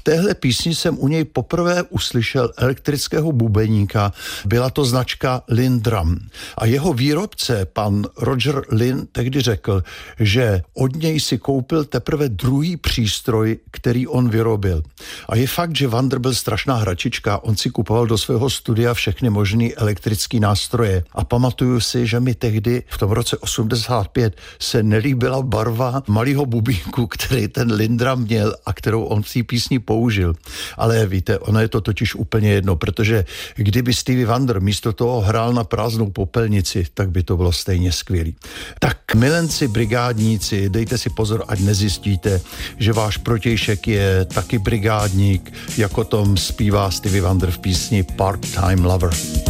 téhle písni jsem u něj poprvé uslyšel elektrického bubeníka. Byla to značka Lindrum. A jeho výrobce, pan Roger Lynn, tehdy řekl, že od něj si koupil teprve druhý přístroj, který on vyrobil. A je fakt, že Wander byl strašná hračička. On si kupoval do svého studia všechny možný elektrické nástroje. A pamatuju si, že mi tehdy v tom roce 85 se nelíbila barva malého bubínku, který ten Lindrum měl a kterou on v té písni použil. Ale víte, ono je to totiž úplně jedno, protože kdyby Stevie Wonder místo toho hrál na prázdnou popelnici, tak by to bylo stejně skvělý. Tak milenci brigádníci, dejte si pozor, ať nezjistíte, že váš protějšek je taky brigádník, jako tom zpívá Stevie Wonder v písni Part-Time Lover.